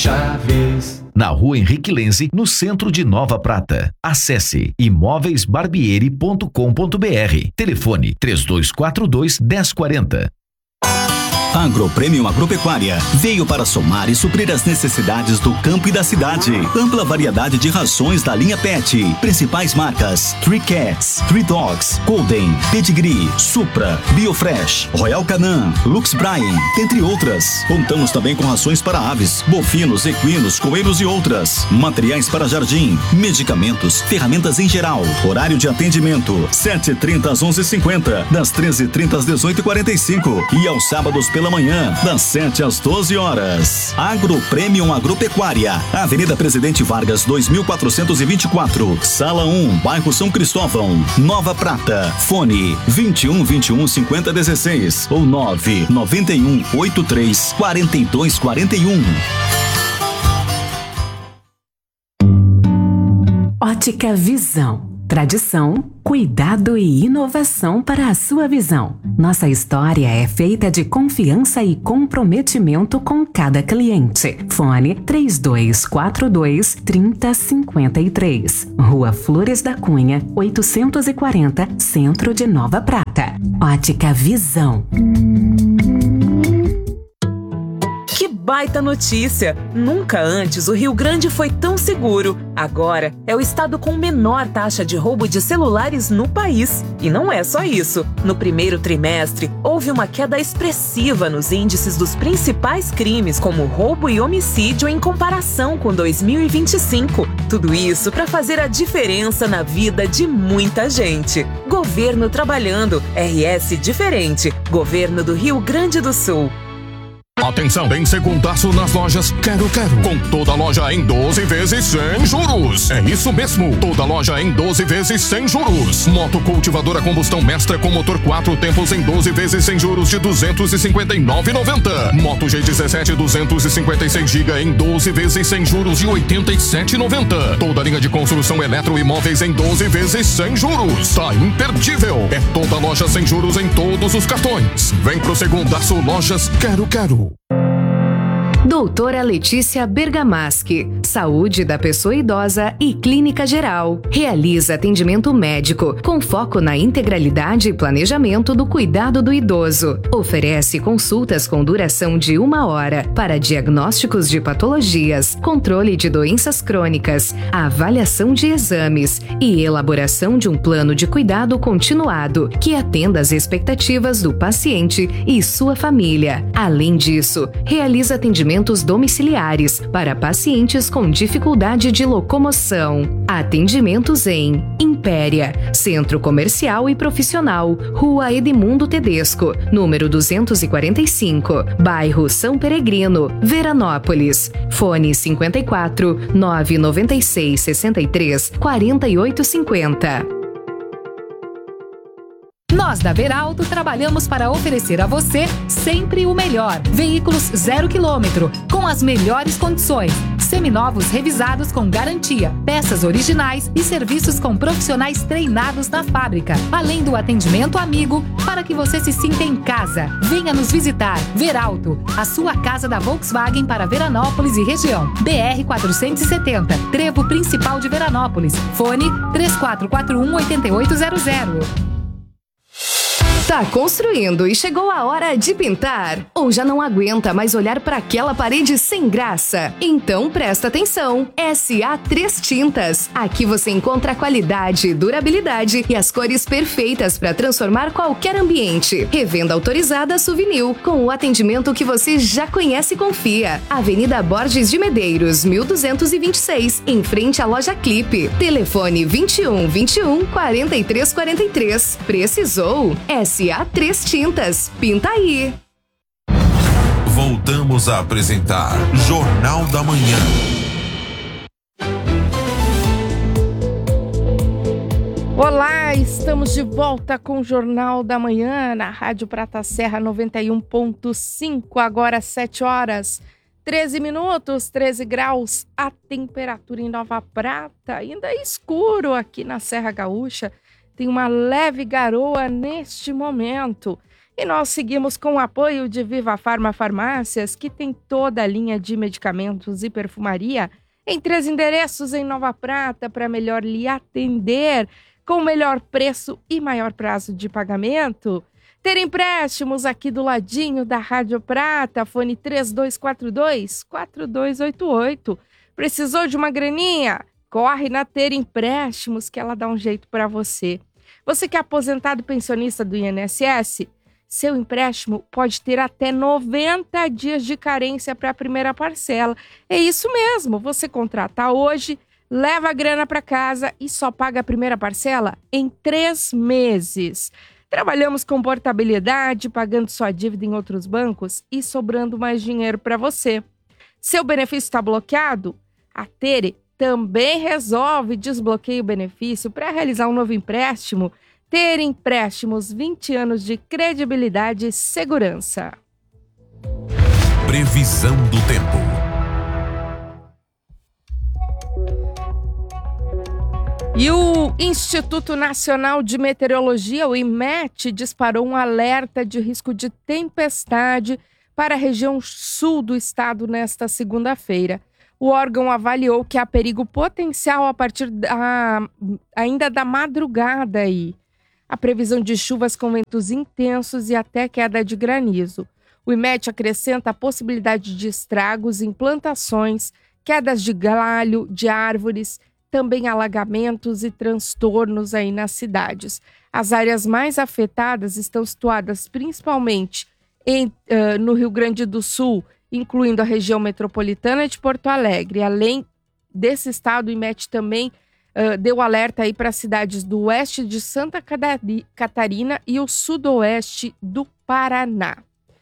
Chaves. Na Rua Henrique Lenze, no centro de Nova Prata. Acesse imóveisbarbieri.com.br. Telefone 3242-1040. Agropremium Agropecuária veio para somar e suprir as necessidades do campo e da cidade. Ampla variedade de rações da linha Pet. Principais marcas: Three Cats, Three Dogs, Golden, Pedigree, Supra, Biofresh, Royal Canin, Lux Bryan, entre outras. Contamos também com rações para aves, bovinos, equinos, coelhos e outras. Materiais para jardim, medicamentos, ferramentas em geral. Horário de atendimento: 7h30 às 11h50, das 13h30 às 18h45 e aos sábados pela manhã, das 7 às 12 horas. Agropremium Agropecuária, Avenida Presidente Vargas 2424, Sala 1, bairro São Cristóvão, Nova Prata. Fone 21 21 50 16 ou 9 91 83 42 41. Ótica Visão. Tradição, cuidado e inovação para a sua visão. Nossa história é feita de confiança e comprometimento com cada cliente. Fone 3242-3053. Rua Flores da Cunha, 840, Centro de Nova Prata. Ótica Visão. Que baita notícia! Nunca antes o Rio Grande foi tão seguro. Agora é o estado com menor taxa de roubo de celulares no país. E não é só isso. No primeiro trimestre, houve uma queda expressiva nos índices dos principais crimes, como roubo e homicídio, em comparação com 2025. Tudo isso para fazer a diferença na vida de muita gente. Governo trabalhando. RS diferente. Governo do Rio Grande do Sul. Atenção, tem segundaço nas lojas Quero. Com toda loja em 12 vezes sem juros. É isso mesmo, toda loja em 12 vezes sem juros. Moto cultivadora combustão mestra com motor 4 tempos em 12 vezes sem juros de R$ 259,90. Moto G17 256 GB em 12 vezes sem juros de R$ 87,90. Toda linha de construção eletroimóveis em 12 vezes sem juros. Tá imperdível. É toda loja sem juros em todos os cartões. Vem pro segundaço Lojas Quero. Doutora Letícia Bergamaschi, Saúde da Pessoa Idosa e Clínica Geral. Realiza atendimento médico com foco na integralidade e planejamento do cuidado do idoso. Oferece consultas com duração de 1 hora para diagnósticos de patologias, controle de doenças crônicas, avaliação de exames e elaboração de um plano de cuidado continuado que atenda às expectativas do paciente e sua família. Além disso, realiza atendimentos domiciliares para pacientes com dificuldade de locomoção. Atendimentos em Impéria, Centro Comercial e Profissional, Rua Edmundo Tedesco, número 245, bairro São Peregrino, Veranópolis. Fone 54 996 63 4850. Nós da Veralto trabalhamos para oferecer a você sempre o melhor. Veículos 0 km, com as melhores condições. Seminovos revisados com garantia, peças originais e serviços com profissionais treinados na fábrica. Além do atendimento amigo, para que você se sinta em casa. Venha nos visitar. Veralto, a sua casa da Volkswagen para Veranópolis e região. BR 470, Trevo Principal de Veranópolis. Fone 3441-8800. Tá construindo e chegou a hora de pintar? Ou já não aguenta mais olhar para aquela parede sem graça? Então presta atenção! SA3 Tintas. Aqui você encontra qualidade, durabilidade e as cores perfeitas para transformar qualquer ambiente. Revenda autorizada Suvinil, com o atendimento que você já conhece e confia. Avenida Borges de Medeiros, 1226, em frente à loja Clipe. Telefone 21 21 43 43. Precisou? SA3 Tintas. Pinta aí! Voltamos a apresentar Jornal da Manhã. Olá, estamos de volta com o Jornal da Manhã na Rádio Prata Serra 91.5, agora 7 horas 13 minutos, 13 graus, a temperatura em Nova Prata, ainda é escuro aqui na Serra Gaúcha. Tem uma leve garoa neste momento. E nós seguimos com o apoio de Viva Farma Farmácias, que tem toda a linha de medicamentos e perfumaria em 3 endereços em Nova Prata para melhor lhe atender, com melhor preço e maior prazo de pagamento. Ter empréstimos aqui do ladinho da Rádio Prata, fone 3242-4288. Precisou de uma graninha? Corre na Ter Empréstimos que ela dá um jeito para você. Você que é aposentado pensionista do INSS, seu empréstimo pode ter até 90 dias de carência para a primeira parcela. É isso mesmo, você contrata hoje, leva a grana para casa e só paga a primeira parcela em 3 meses. Trabalhamos com portabilidade, pagando sua dívida em outros bancos e sobrando mais dinheiro para você. Seu benefício está bloqueado? A Tere também resolve desbloqueio o benefício para realizar um novo empréstimo. Ter Empréstimos, 20 anos de credibilidade e segurança. Previsão do tempo. E o Instituto Nacional de Meteorologia, o IMET, disparou um alerta de risco de tempestade para a região sul do estado nesta segunda-feira. O órgão avaliou que há perigo potencial a partir ainda da madrugada aí. A previsão de chuvas com ventos intensos e até queda de granizo. O IMET acrescenta a possibilidade de estragos em plantações, quedas de galho, de árvores, também alagamentos e transtornos aí nas cidades. As áreas mais afetadas estão situadas principalmente no Rio Grande do Sul, incluindo a região metropolitana de Porto Alegre. Além desse estado, o IMET também deu alerta aí para as cidades do oeste de Santa Catarina e o sudoeste do Paraná.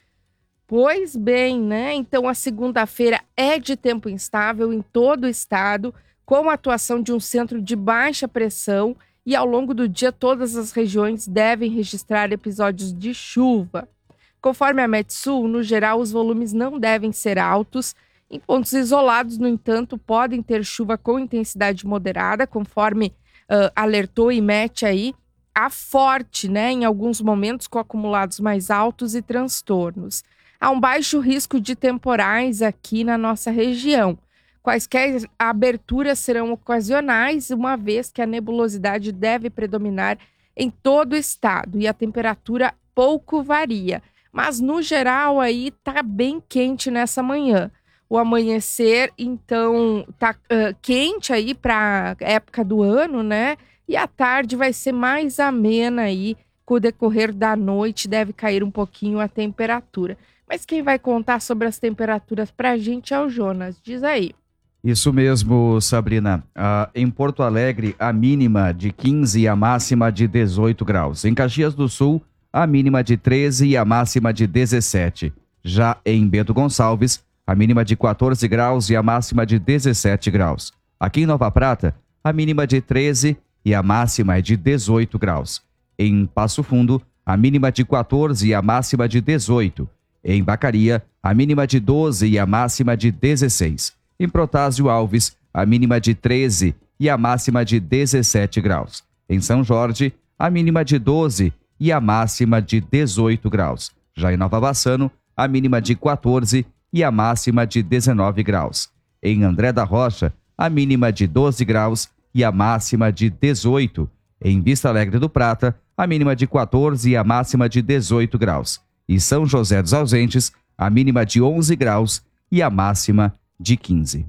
Pois bem, né? Então a segunda-feira é de tempo instável em todo o estado, com a atuação de um centro de baixa pressão, e ao longo do dia todas as regiões devem registrar episódios de chuva. Conforme a Metsul, no geral, os volumes não devem ser altos. Em pontos isolados, no entanto, podem ter chuva com intensidade moderada, conforme alertou o IMET aí, a forte, né, em alguns momentos com acumulados mais altos e transtornos. Há um baixo risco de temporais aqui na nossa região. Quaisquer aberturas serão ocasionais, uma vez que a nebulosidade deve predominar em todo o estado e a temperatura pouco varia. Mas, no geral, aí tá bem quente nessa manhã. O amanhecer, então, tá quente aí para a época do ano, né? E a tarde vai ser mais amena aí, com o decorrer da noite deve cair um pouquinho a temperatura. Mas quem vai contar sobre as temperaturas pra gente é o Jonas. Diz aí. Isso mesmo, Sabrina. Em Porto Alegre, a mínima de 15 e a máxima de 18 graus. Em Caxias do Sul, a mínima de 13 e a máxima de 17. Já em Bento Gonçalves, a mínima de 14 graus e a máxima de 17 graus. Aqui em Nova Prata, a mínima de 13 e a máxima é de 18 graus. Em Passo Fundo, a mínima de 14 e a máxima de 18. Em Vacaria, a mínima de 12 e a máxima de 16. Em Protásio Alves, a mínima de 13 e a máxima de 17 graus. Em São Jorge, a mínima de 12 e a máxima de 18 graus. Já em Nova Bassano, a mínima de 14 e a máxima de 19 graus. Em André da Rocha, a mínima de 12 graus e a máxima de 18. Em Vista Alegre do Prata, a mínima de 14 e a máxima de 18 graus. E São José dos Ausentes, a mínima de 11 graus e a máxima de 15.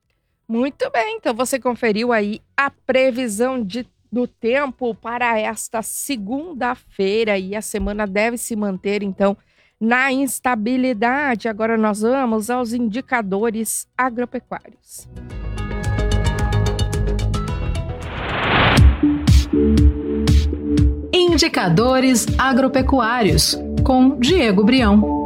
Muito bem, então você conferiu aí a previsão do tempo para esta segunda-feira, e a semana deve se manter, então, na instabilidade. Agora nós vamos aos indicadores agropecuários. Indicadores agropecuários, com Diego Brião.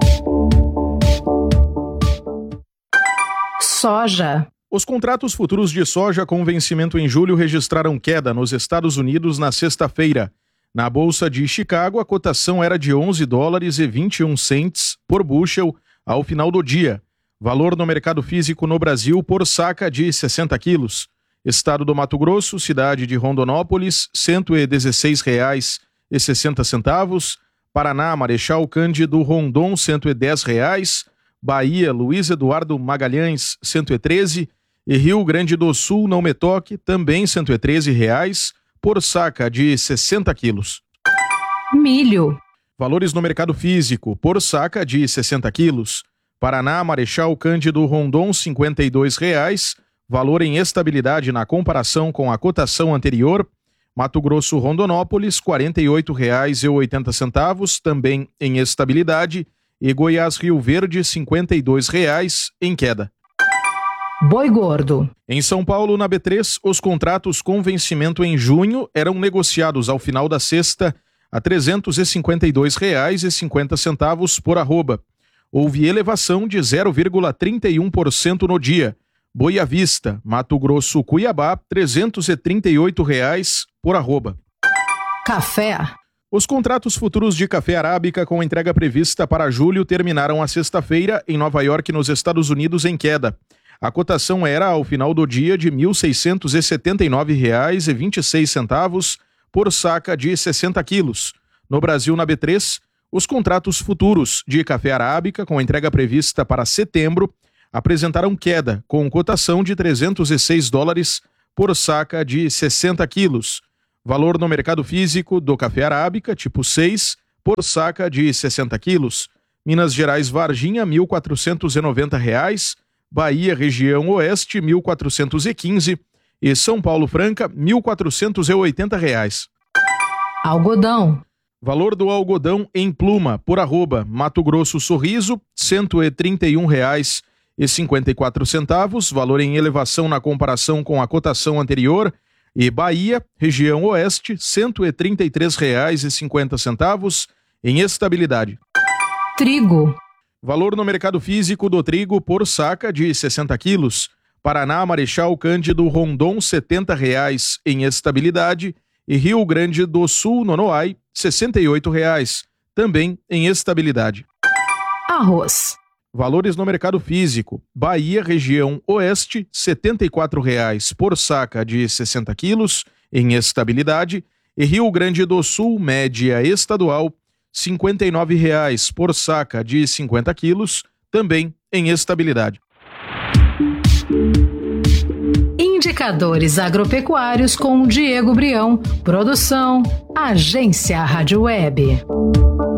Soja. Os contratos futuros de soja com vencimento em julho registraram queda nos Estados Unidos na sexta-feira. Na Bolsa de Chicago, a cotação era de $11,21 por bushel ao final do dia. Valor no mercado físico no Brasil por saca de 60 quilos. Estado do Mato Grosso, cidade de Rondonópolis, R$ 116,60. Paraná, Marechal Cândido Rondon, R$ 110. Bahia, Luiz Eduardo Magalhães, R$ 113. E Rio Grande do Sul, Não Me Toque, também R$ 113 por saca de 60 quilos. Milho. Valores no mercado físico, por saca de 60 quilos. Paraná, Marechal Cândido Rondon, R$ 52. Valor em estabilidade na comparação com a cotação anterior. Mato Grosso, Rondonópolis, R$ 48,80, também em estabilidade. E Goiás, Rio Verde, R$ 52 em queda. Boi gordo. Em São Paulo, na B3, os contratos com vencimento em junho eram negociados ao final da sexta a R$ 352,50 por arroba. Houve elevação de 0,31% no dia. Boi à vista, Mato Grosso, Cuiabá, R$ 338 por arroba. Café. Os contratos futuros de café arábica com entrega prevista para julho terminaram a sexta-feira em Nova York, nos Estados Unidos, em queda. A cotação era, ao final do dia, de R$ 1.679,26 por saca de 60 quilos. No Brasil, na B3, os contratos futuros de café arábica com entrega prevista para setembro apresentaram queda, com cotação de $306 por saca de 60 quilos. Valor no mercado físico do café arábica, tipo 6, por saca de 60 quilos. Minas Gerais, Varginha, R$ 1.490. Bahia, região oeste, R$ 1.415. E São Paulo, Franca, R$ 1.480. Algodão. Valor do algodão em pluma, por arroba, Mato Grosso, Sorriso, R$ 131,54. Valor em elevação na comparação com a cotação anterior. E Bahia, região oeste, R$ 133,50 em estabilidade. Trigo. Valor no mercado físico do trigo por saca de 60 quilos. Paraná, Marechal Cândido Rondon, R$ 70 em estabilidade. E Rio Grande do Sul, Nonoai, R$ 68, também em estabilidade. Arroz. Valores no mercado físico. Bahia, região oeste, R$ 74 por saca de 60 quilos, em estabilidade. E Rio Grande do Sul, média estadual, R$ 59 por saca de 50 quilos, também em estabilidade. Indicadores agropecuários com Diego Brião. Produção, Agência Rádio Web.